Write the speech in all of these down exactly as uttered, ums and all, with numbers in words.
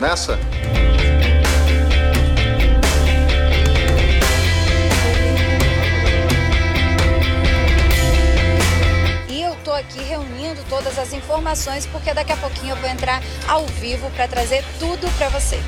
nessa? Estou aqui reunindo todas as informações porque daqui a pouquinho eu vou entrar ao vivo para trazer tudo para vocês.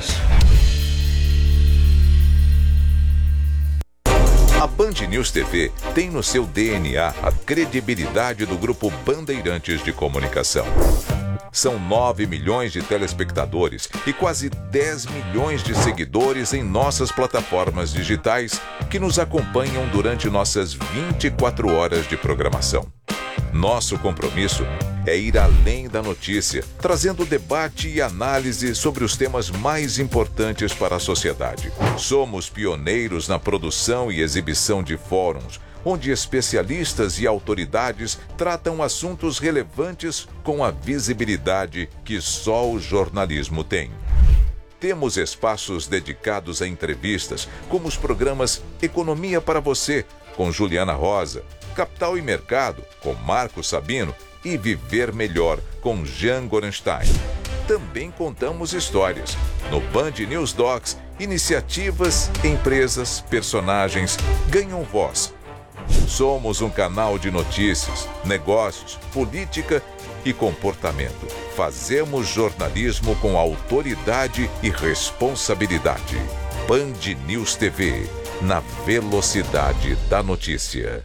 A Band News T V tem no seu D N A a credibilidade do Grupo Bandeirantes de Comunicação. São nove milhões de telespectadores e quase dez milhões de seguidores em nossas plataformas digitais que nos acompanham durante nossas vinte e quatro horas de programação. Nosso compromisso é ir além da notícia, trazendo debate e análise sobre os temas mais importantes para a sociedade. Somos pioneiros na produção e exibição de fóruns, onde especialistas e autoridades tratam assuntos relevantes com a visibilidade que só o jornalismo tem. Temos espaços dedicados a entrevistas, como os programas Economia para Você, com Juliana Rosa, Capital e Mercado, com Marco Sabino, e Viver Melhor, com Jean Gorenstein. Também contamos histórias. No Band News Docs, iniciativas, empresas, personagens ganham voz. Somos um canal de notícias, negócios, política e comportamento. Fazemos jornalismo com autoridade e responsabilidade. Band News T V, na velocidade da notícia.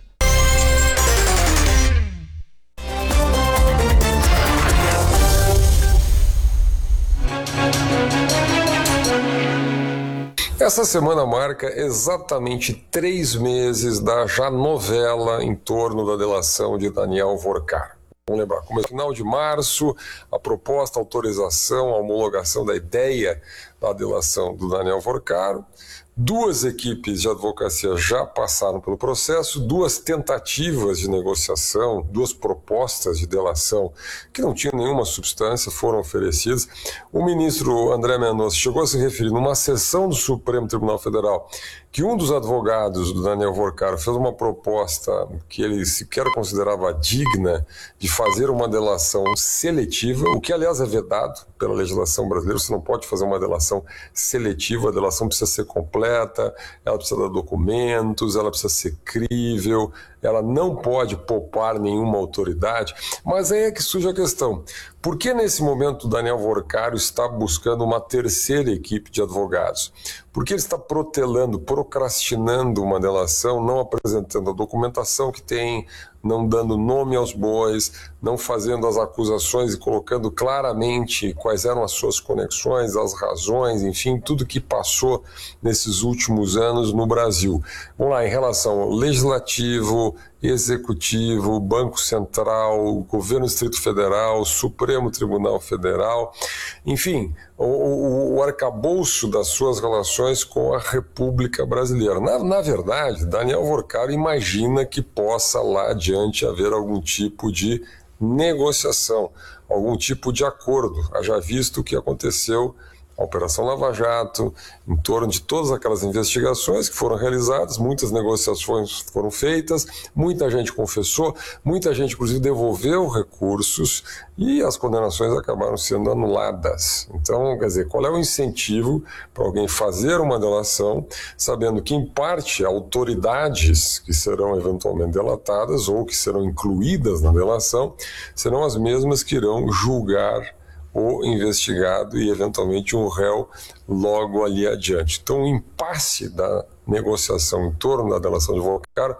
Essa semana marca exatamente três meses da já novela em torno da delação de Daniel Vorcar. Vamos lembrar, como é final de março, a proposta, a autorização, a homologação da ideia da delação do Daniel Vorcar. Duas equipes de advocacia já passaram pelo processo, duas tentativas de negociação, duas propostas de delação que não tinham nenhuma substância foram oferecidas. O ministro André Mendonça chegou a se referir numa sessão do Supremo Tribunal Federal que um dos advogados do Daniel Vorcar fez uma proposta que ele sequer considerava digna de fazer uma delação seletiva, o que aliás é vedado pela legislação brasileira. Você não pode fazer uma delação seletiva, a delação precisa ser completa, ela precisa dar documentos, ela precisa ser crível, ela não pode poupar nenhuma autoridade. Mas aí é que surge a questão: por que nesse momento o Daniel Vorcar está buscando uma terceira equipe de advogados? Por que ele está protelando, procrastinando uma delação, não apresentando a documentação que tem, não dando nome aos bois, não fazendo as acusações e colocando claramente quais eram as suas conexões, as razões, enfim, tudo que passou nesses últimos anos no Brasil? Vamos lá, em relação ao Legislativo, Executivo, Banco Central, Governo do Distrito Federal, Supremo Tribunal Federal, enfim, o, o, o arcabouço das suas relações com a República Brasileira. Na, na verdade, Daniel Vorcar imagina que possa lá adiante haver algum tipo de negociação, algum tipo de acordo, haja visto o que aconteceu a Operação Lava Jato, em torno de todas aquelas investigações que foram realizadas, muitas negociações foram feitas, muita gente confessou, muita gente inclusive devolveu recursos e as condenações acabaram sendo anuladas. Então, quer dizer, qual é o incentivo para alguém fazer uma delação, sabendo que em parte autoridades que serão eventualmente delatadas ou que serão incluídas na delação serão as mesmas que irão julgar o investigado e eventualmente um réu logo ali adiante. Então o impasse da negociação em torno da delação de Vorcar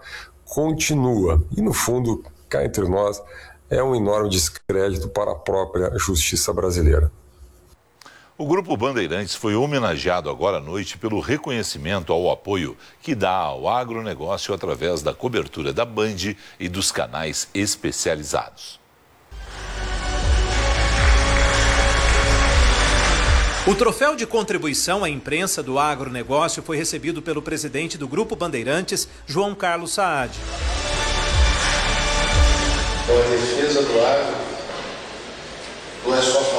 continua e no fundo, cá entre nós, é um enorme descrédito para a própria justiça brasileira. O Grupo Bandeirantes foi homenageado agora à noite pelo reconhecimento ao apoio que dá ao agronegócio através da cobertura da Band e dos canais especializados. O troféu de contribuição à imprensa do agronegócio foi recebido pelo presidente do Grupo Bandeirantes, João Carlos Saad. Então, a defesa do agro não é só